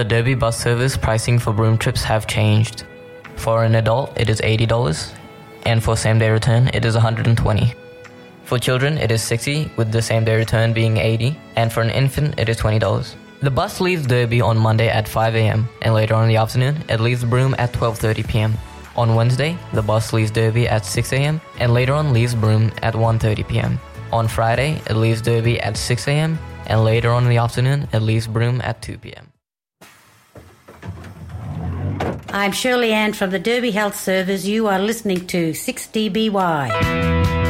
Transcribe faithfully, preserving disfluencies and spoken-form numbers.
The Derby bus service pricing for Broome trips have changed. For an adult, it is eighty dollars, and for same-day return, it is one hundred twenty dollars. For children, it is sixty dollars, with the same-day return being eighty dollars, and for an infant, it is twenty dollars. The bus leaves Derby on Monday at five a.m., and later on in the afternoon, it leaves Broome at twelve thirty p.m. On Wednesday, the bus leaves Derby at six a.m., and later on leaves Broome at one thirty p.m. On Friday, it leaves Derby at six a.m., and later on in the afternoon, it leaves Broome at two p.m. I'm Shirley Ann from the Derby Health Service. You are listening to six D B Y.